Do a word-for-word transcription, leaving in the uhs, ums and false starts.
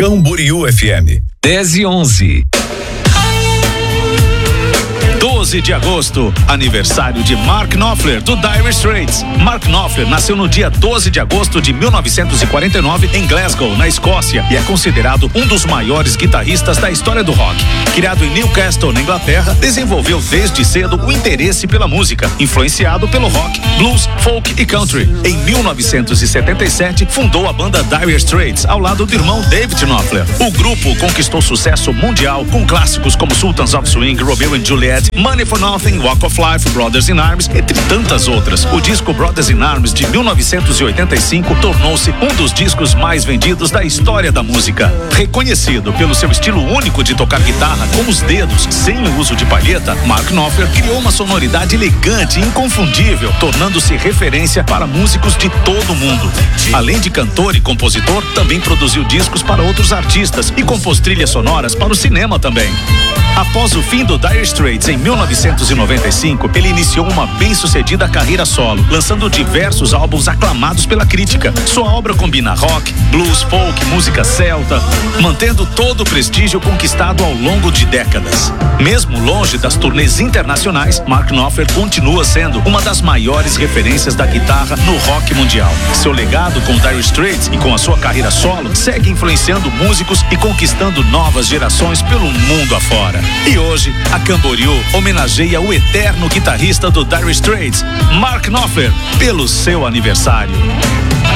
Camboriú F M. dez e onze. doze de agosto, aniversário de Mark Knopfler, do Dire Straits. Mark Knopfler nasceu no dia doze de agosto de mil novecentos e quarenta e nove em Glasgow, na Escócia, e é considerado um dos maiores guitarristas da história do rock. Criado em Newcastle, na Inglaterra, desenvolveu desde cedo o interesse pela música, influenciado pelo rock, blues, folk e country. Em mil novecentos e setenta e sete, fundou a banda Dire Straits ao lado do irmão David Knopfler. O grupo conquistou sucesso mundial com clássicos como Sultans of Swing, Romeo and Juliet, Money for Nothing, Walk of Life, Brothers in Arms, entre tantas outras. O disco Brothers in Arms de mil novecentos e oitenta e cinco tornou-se um dos discos mais vendidos da história da música. Reconhecido pelo seu estilo único de tocar guitarra com os dedos, sem o uso de palheta, Mark Knopfler criou uma sonoridade elegante e inconfundível, tornando-se referência para músicos de todo o mundo. Além de cantor e compositor, também produziu discos para outros artistas e compôs trilhas sonoras para o cinema também. Após o fim do Dire Straits em mil novecentos e noventa e cinco, ele iniciou uma bem-sucedida carreira solo, lançando diversos álbuns aclamados pela crítica. Sua obra combina rock, blues, folk, música celta, mantendo todo o prestígio conquistado ao longo de décadas. Mesmo longe das turnês internacionais, Mark Knopfler continua sendo uma das maiores referências da guitarra no rock mundial. Seu legado com Dire Straits e com a sua carreira solo segue influenciando músicos e conquistando novas gerações pelo mundo afora. E hoje, a Camboriú homenageia o eterno guitarrista do Dire Straits, Mark Knopfler, pelo seu aniversário.